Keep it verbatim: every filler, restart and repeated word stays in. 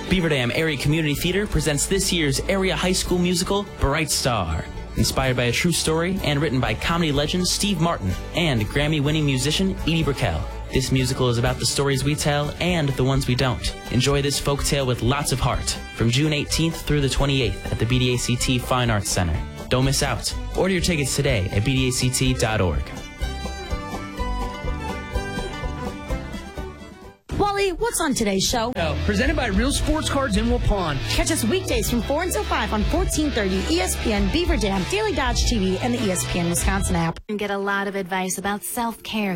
Beaver Dam Area Community Theater presents this year's area high school musical, Bright Star. Inspired by a true story and written by comedy legend Steve Martin and Grammy-winning musician Edie Brickell. This musical is about the stories we tell and the ones we don't. Enjoy this folktale with lots of heart from June eighteenth through the twenty-eighth at the B D A C T Fine Arts Center. Don't miss out. Order your tickets today at B D A C T dot org. Wally, what's on today's show? Oh, presented by Real Sports Cards in Waupun. Catch us weekdays from four until five on fourteen thirty E S P N Beaver Dam, Daily Dodge T V, and the E S P N Wisconsin app. And get a lot of advice about self-care.